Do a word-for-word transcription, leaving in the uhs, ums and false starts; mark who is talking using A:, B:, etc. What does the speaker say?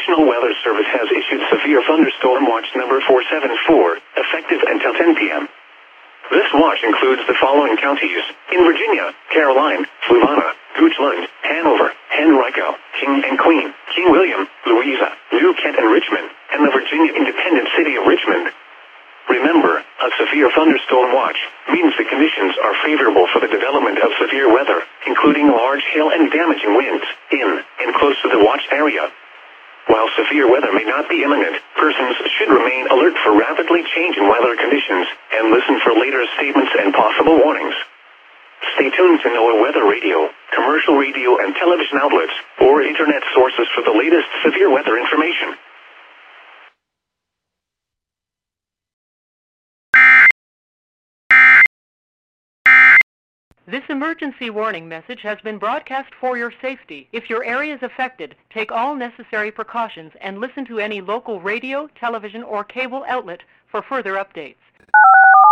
A: National Weather Service has issued severe thunderstorm watch number four seven four, effective until ten p m This watch includes the following counties: in Virginia, Caroline, Fluvanna, Goochland, Hanover, Henrico, King and Queen, King William, Louisa, New Kent and Richmond, and the Virginia independent city of Richmond. Remember, a severe thunderstorm watch means the conditions are favorable for the development of severe weather, including large hail and damaging winds, in and close to the watched area. While severe weather may not be imminent, persons should remain alert for rapidly changing weather conditions and listen for later statements and possible warnings. Stay tuned to NOAA Weather Radio, commercial radio and television outlets, or internet sources for the latest severe weather information.
B: This emergency warning message has been broadcast for your safety. If your area is affected, take all necessary precautions and listen to any local radio, television, or cable outlet for further updates.